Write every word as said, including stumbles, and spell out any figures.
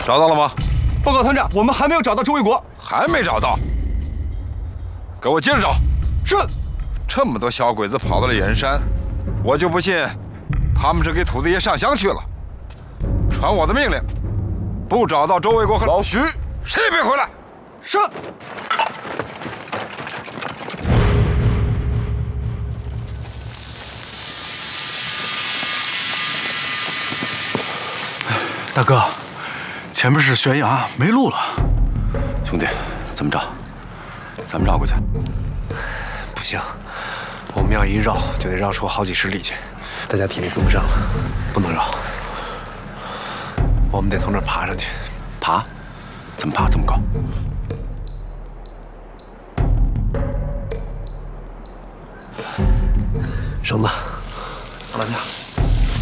找到了吗？ 报告团长，我们还没有找到周卫国， 还没找到。给我接着找。 是。 这么多小鬼子跑到了盐山，我就不信他们是给土地爷上香去了。传我的命令，不找到周卫国和老徐， 谁也别回来。 是。 大哥，前面是悬崖，没路了。 兄弟，怎么着？咱们绕过去？ 不行，我们要一绕就得绕出好几十里去，大家体力跟不上了，不能绕。我们得从这儿爬上去。 爬？怎么爬？这么高？ 绳子， 老大。